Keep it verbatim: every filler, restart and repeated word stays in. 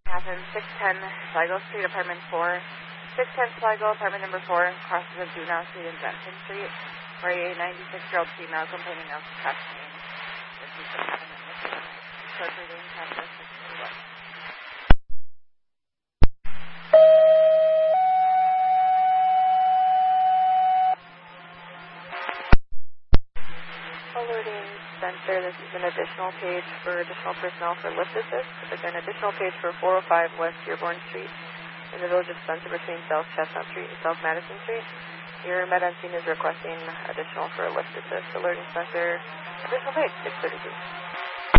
Happen six ten Sligo Street, apartment four. six ten Sligo, apartment number four, crosses of Duna Street and Benson Street, where a ninety-six-year-old female complaining of chest pain. This is the cabinet missing. Proceeding chapter sixty-one. Alerting Spencer, this is an additional page for additional personnel for lift assist. Again, additional page for four oh five West Dearborn Street in the village of Spencer between South Chestnut Street and South Madison Street. Your med on scene is requesting additional for a lift assist. Alerting Spencer, additional page six thirty-two.